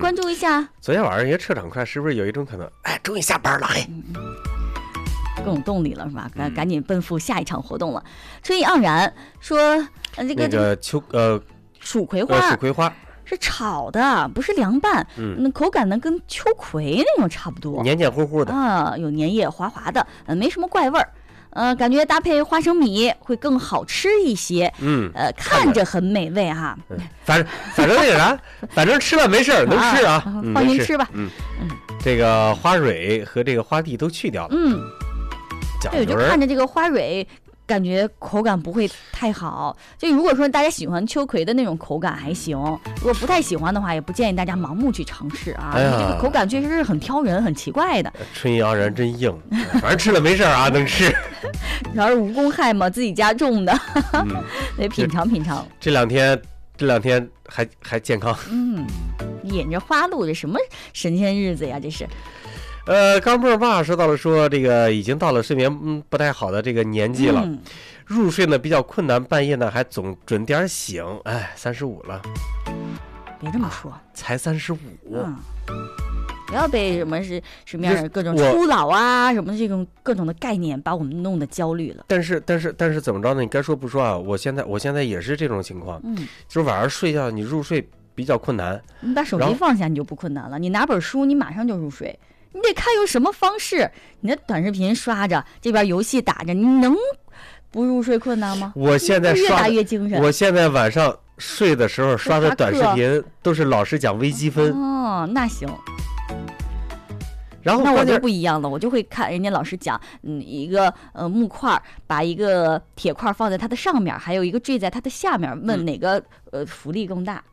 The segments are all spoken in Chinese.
关注一下。 昨天晚上一个撤场快，是不是有一种可能？哎，终于下班了，嘿， 更有动力了是吧？赶紧奔赴下一场活动了。春意盎然说，这个蜀葵花。是炒的，不是凉拌，那口感呢跟秋葵那种差不多， 黏黏糊糊的啊，有粘液滑滑的，没什么怪味儿，感觉搭配花生米会更好吃一些，看着很美味哈。 反正那个啥，反正吃了没事能吃啊， 放心吃吧。 这个花蕊和这个花蒂都去掉了， 对，就看着这个花蕊。感觉口感不会太好，就如果说大家喜欢秋葵的那种口感还行，如果不太喜欢的话，也不建议大家盲目去尝试啊。这个口感确实是很挑人，很奇怪的。 春意盎然真硬，反正吃了没事啊，能吃。 主要是无公害嘛，自己家种的，得品尝品尝。 这两天还健康。 引着花露，这什么神仙日子呀，这是。 刚妹儿爸说到了，说这个已经到了睡眠不太好的这个年纪了，入睡呢比较困难，半夜呢还总准点醒。哎，35了， 别这么说， 才35。 不要被什么样的各种初老啊什么这种各种的概念把我们弄得焦虑了。 但是怎么着呢？你该说不说啊？我现在也是这种情况，就是晚上睡觉你入睡比较困难。 你把手机放下你就不困难了，你拿本书你马上就入睡。你得看用什么方式，你的短视频刷着，这边游戏打着，你能不入睡困难吗？ 我现在越打越精神。 我现在晚上睡的时候刷的短视频都是老师讲微积分。 那行。 然后那我就不一样了，我就会看人家老师讲，一个木块把一个铁块放在它的上面，还有一个坠在它的下面，问哪个浮力更大。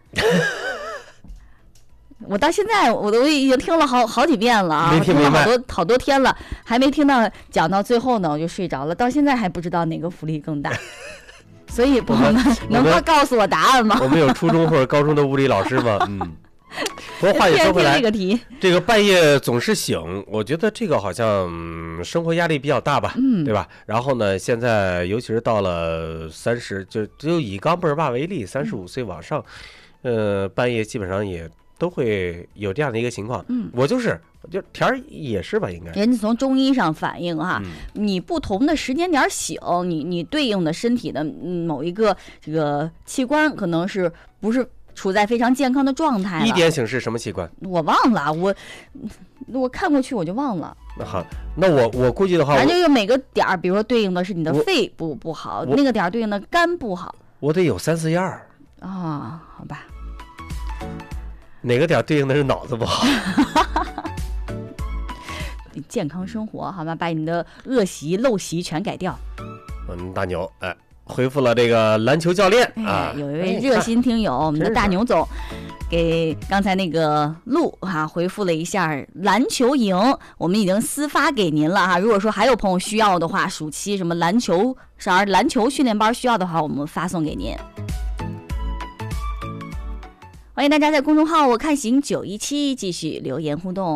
我到现在我都已经听了好几遍了啊，听了好多天了，还没听到讲到最后呢，我就睡着了。到现在还不知道哪个浮力更大，所以朋友们能够告诉我答案吗？ 我们有初中或者高中的物理老师吗？不过话也说回来，这个半夜总是醒，我觉得这个好像生活压力比较大吧，对吧？然后呢，现在尤其是到了30，就以刚辈儿爸为例，35岁往上，半夜基本上也都会有这样的一个情况。我就田儿也是吧，应该。 人家从中医上反映哈，你不同的时间点醒，你对应的身体的某一个这个器官可能是不是处在非常健康的状态了。 1点醒是什么器官？ 我忘了，我看过去我就忘了。 那好，那我估计的话， 反正就每个点儿，比如说对应的是你的肺不好，那个点儿对应的肝不好。 我得有3、4样好吧。 哪个点对应的是脑子不好？ 健康生活好吧，把你的恶习陋习全改掉。 大牛回复了这个篮球教练有一位热心听友，我们的大牛总给刚才那个路回复了一下篮球营，我们已经私发给您了如果说还有朋友需要的话，暑期什么篮球训练班需要的话，我们发送给您。欢迎大家在公众号我看行917继续留言互动。